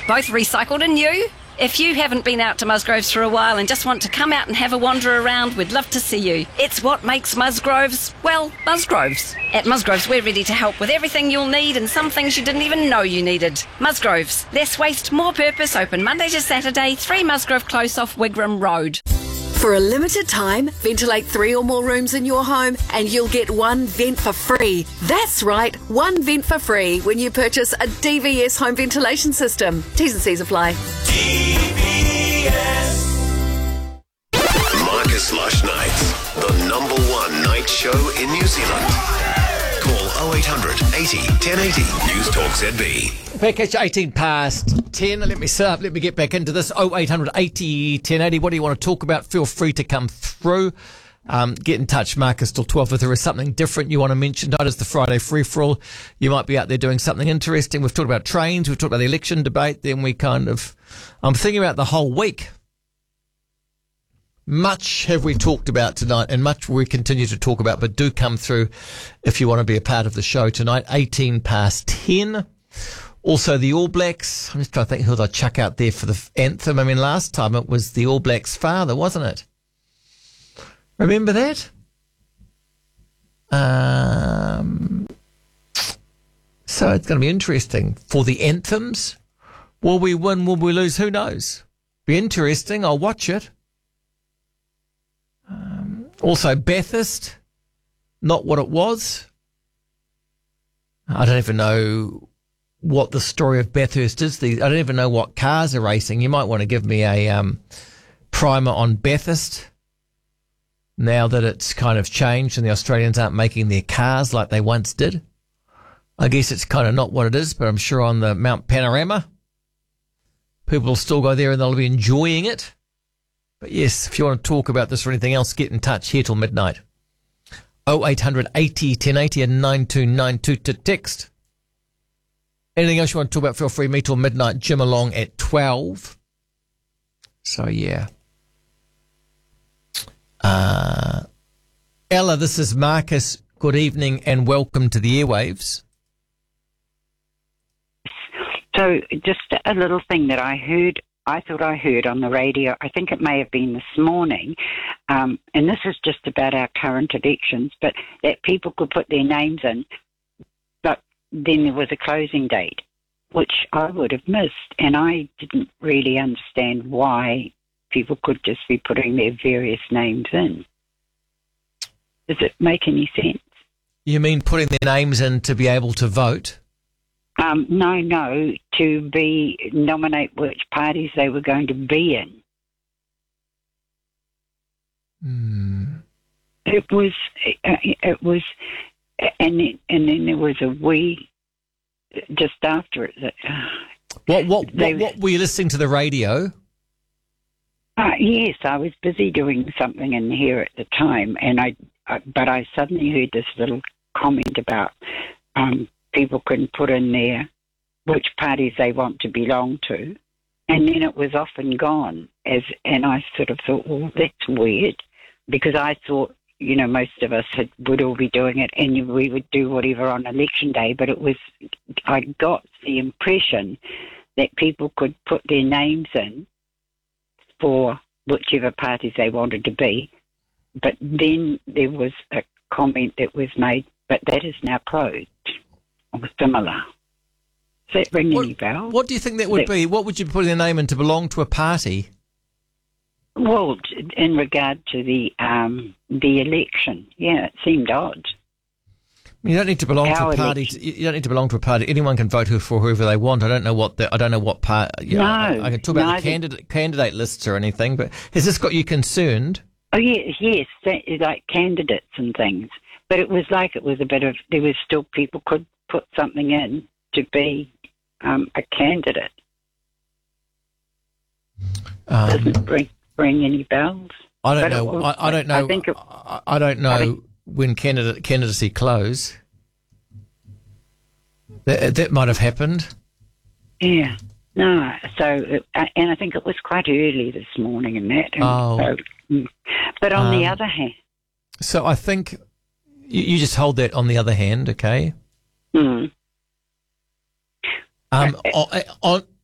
both recycled and new. If you haven't been out to Musgroves for a while and just want to come out and have a wander around, we'd love to see you. It's what makes Musgroves, well, Musgroves. At Musgroves, we're ready to help with everything you'll need and some things you didn't even know you needed. Musgroves, less waste, more purpose, open Monday to Saturday, 3 Musgrove Close off Wigram Road. For a limited time, ventilate 3 or more rooms in your home and you'll get 1 vent for free. That's right, 1 vent for free when you purchase a DVS home ventilation system. T's and C's apply. DVS. Marcus Lush Nights, the #1 night show in New Zealand. Call 0800 80 1080 News Talk ZB. Back at 18 past 10. Let me get back into this. 0800 80 1080. What do you want to talk about? Feel free to come through. Get in touch, Marcus, till 12 if there is something different you want to mention. Tonight is the Friday free-for-all. You might be out there doing something interesting. We've talked about trains. We've talked about the election debate. Then I'm thinking about the whole week. Much have we talked about tonight and much we continue to talk about, but do come through if you want to be a part of the show tonight. 18 past 10. Also, the All Blacks. I'm just trying to think who they'll chuck out there for the anthem. I mean, last time it was the All Blacks' father, wasn't it? Remember that? So it's going to be interesting. For the anthems, will we win, will we lose? Who knows? Be interesting. I'll watch it. Also, Bathurst, not what it was. I don't even know what the story of Bathurst is. I don't even know what cars are racing. You might want to give me a primer on Bathurst now that it's kind of changed and the Australians aren't making their cars like they once did. I guess it's kind of not what it is, but I'm sure on the Mount Panorama, people will still go there and they'll be enjoying it. But yes, if you want to talk about this or anything else, get in touch here till midnight. 0800 80 1080 and 9292 to text. Anything else you want to talk about, feel free. Me till midnight. Jim along at 12. So, yeah. Ella, this is Marcus. Good evening and welcome to the airwaves. So just a little thing that I thought I heard on the radio, I think it may have been this morning, and this is just about our current elections, but that people could put their names in, but then there was a closing date, which I would have missed, and I didn't really understand why people could just be putting their various names in. Does it make any sense? You mean putting their names in to be able to vote? No, to nominate which parties they were going to be in. It was, and then there was a we just after it. What were you listening to the radio? Yes, I was busy doing something in here at the time, and but I suddenly heard this little comment about people can put in there which parties they want to belong to, and then it was off and gone. And I sort of thought, well, that's weird, because I thought, most of us would all be doing it, and we would do whatever on election day. But I got the impression that people could put their names in for whichever parties they wanted to be. But then there was a comment that was made, but that is now closed, or similar. Does that ring any bells? What do you think that would be? What would you put their name in to belong to a party? Well, in regard to the election, yeah, it seemed odd. You don't need to belong to a party. You don't need to belong to a party. Anyone can vote for whoever they want. I don't know what part. No, I can talk about the candidate lists or anything. But has this got you concerned? Oh yes, like candidates and things. But it was like it was a bit of. There was still people could put something in to be a candidate. Does it ring any bells? I don't know. I don't know. I don't know when candidacy close. That might have happened. Yeah. No. So, and I think it was quite early this morning and that. And so, but on the other hand. So I think you just hold that on the other hand, okay?